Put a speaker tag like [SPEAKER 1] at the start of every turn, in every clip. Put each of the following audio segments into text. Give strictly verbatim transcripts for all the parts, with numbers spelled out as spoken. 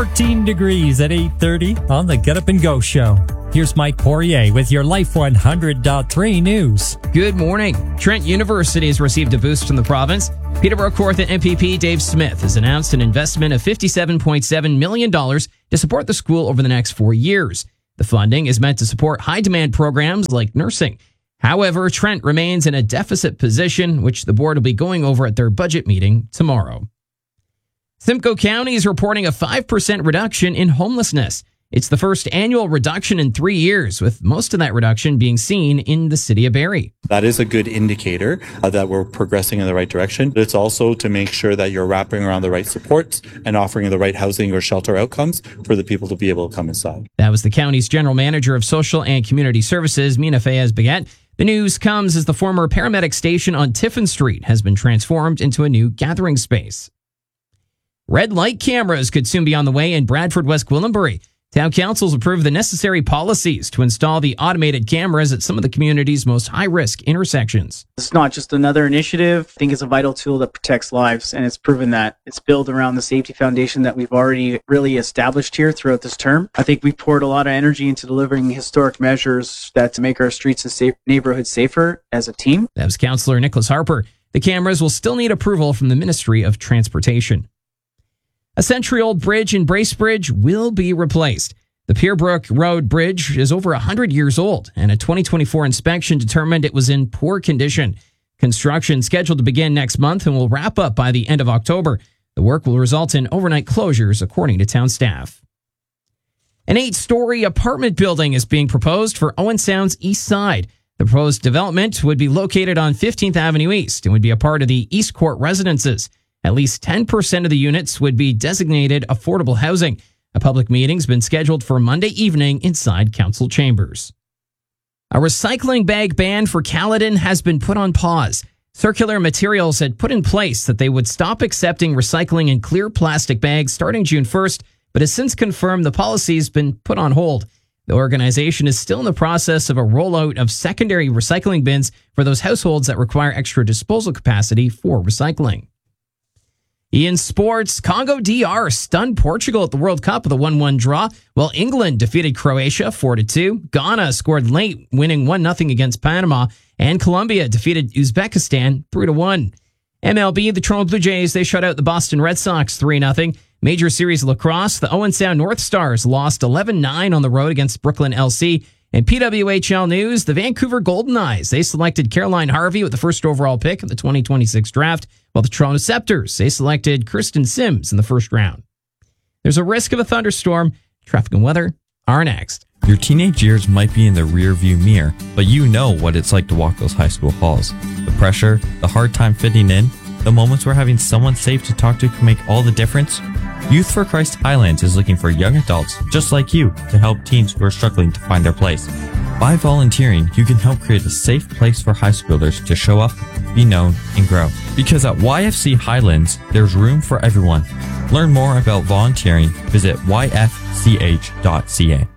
[SPEAKER 1] fourteen degrees at eight thirty on the Get Up and Go show. Here's Mike Poirier with your Life one hundred point three news.
[SPEAKER 2] Good morning. Trent University has received a boost from the province. Peterborough Kawartha M P P Dave Smith has announced an investment of fifty-seven point seven million dollars to support the school over the next four years. The funding is meant to support high-demand programs like nursing. However, Trent remains in a deficit position, which the board will be going over at their budget meeting tomorrow. Simcoe County is reporting a five percent reduction in homelessness. It's the first annual reduction in three years, with most of that reduction being seen in the city of Barrie.
[SPEAKER 3] That is a good indicator uh, that we're progressing in the right direction. It's also to make sure that you're wrapping around the right supports and offering the right housing or shelter outcomes for the people to be able to come inside.
[SPEAKER 2] That was the county's General Manager of Social and Community Services, Mina Fayez-Baguette. The news comes as the former paramedic station on Tiffin Street has been transformed into a new gathering space. Red light cameras could soon be on the way in Bradford, West Gwillimbury. Town councils approved the necessary policies to install the automated cameras at some of the community's most high-risk intersections.
[SPEAKER 4] It's not just another initiative. I think it's a vital tool that protects lives, and it's proven that. It's built around the safety foundation that we've already really established here throughout this term. I think we poured a lot of energy into delivering historic measures that to make our streets and safe neighborhoods safer as a team.
[SPEAKER 2] That was Councillor Nicholas Harper. The cameras will still need approval from the Ministry of Transportation. A century-old bridge in Bracebridge will be replaced. The Pierbrook Road Bridge is over one hundred years old, and a twenty twenty-four inspection determined it was in poor condition. Construction scheduled to begin next month and will wrap up by the end of October. The work will result in overnight closures, according to town staff. An eight-story apartment building is being proposed for Owen Sound's east side. The proposed development would be located on fifteenth Avenue East and would be a part of the East Court residences. At least ten percent of the units would be designated affordable housing. A public meeting's been scheduled for Monday evening inside council chambers. A recycling bag ban for Caledon has been put on pause. Circular Materials had put in place that they would stop accepting recycling in clear plastic bags starting June first, but has since confirmed the policy's been put on hold. The organization is still in the process of a rollout of secondary recycling bins for those households that require extra disposal capacity for recycling. In sports, Congo D R stunned Portugal at the World Cup with a one one draw, while England defeated Croatia four to two. Ghana scored late, winning one nothing against Panama, and Colombia defeated Uzbekistan three to one. M L B, the Toronto Blue Jays, they shut out the Boston Red Sox three nothing. Major Series Lacrosse, the Owen Sound North Stars lost eleven nine on the road against Brooklyn L C. And P W H L news, the Vancouver Golden Knights, they selected Caroline Harvey with the first overall pick of the twenty twenty-six draft, while the Toronto Scepters, they selected Kirsten Sims in the first round. There's a risk of a thunderstorm. Traffic and weather are next.
[SPEAKER 5] Your teenage years might be in the rearview mirror, but you know what it's like to walk those high school halls. The pressure, the hard time fitting in, the moments where having someone safe to talk to can make all the difference. Youth for Christ Highlands is looking for young adults just like you to help teens who are struggling to find their place. By volunteering, you can help create a safe place for high schoolers to show up, be known, and grow. Because at Y F C Highlands, there's room for everyone. Learn more about volunteering, visit y f c h dot c a.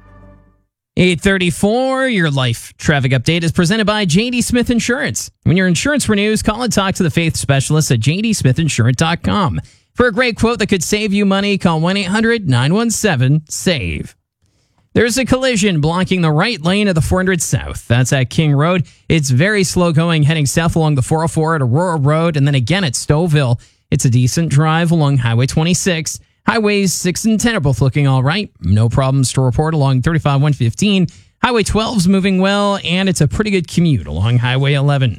[SPEAKER 2] eight thirty-four, your life traffic update is presented by J D Smith Insurance. When your insurance renews, call and talk to the faith specialists at j d smith insurance dot com. For a great quote that could save you money, call one eight hundred nine one seven save. There's a collision blocking the right lane of the four hundred South. That's at King Road. It's very slow going heading south along the four oh four at Aurora Road and then again at Stouffville. It's a decent drive along Highway twenty-six. Highways six and ten are both looking all right. No problems to report along thirty-five one fifteen. Highway twelve is moving well, and it's a pretty good commute along Highway eleven.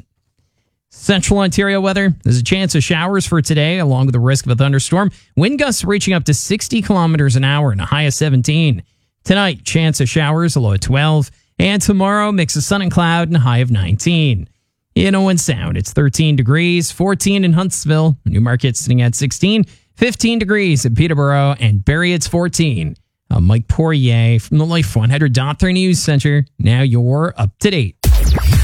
[SPEAKER 2] Central Ontario weather. There's a chance of showers for today, along with the risk of a thunderstorm. Wind gusts reaching up to sixty kilometers an hour and a high of seventeen. Tonight, chance of showers, a low of twelve. And tomorrow, mix of sun and cloud and a high of nineteen. In Owen Sound, it's thirteen degrees, fourteen in Huntsville. Newmarket sitting at sixteen, fifteen degrees in Peterborough, and Barrie it's fourteen. I'm Mike Poirier from the Life one hundred point three News Center. Now you're up to date.